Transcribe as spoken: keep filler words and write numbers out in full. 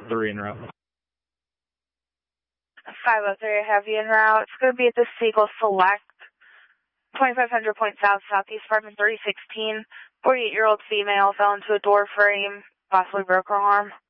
three en route. five oh three, I have you en route. It's going to be at the Siegel Select, twenty-five hundred point south, southeast apartment thirty sixteen. forty-eight-year-old female fell into a door frame, possibly broke her arm.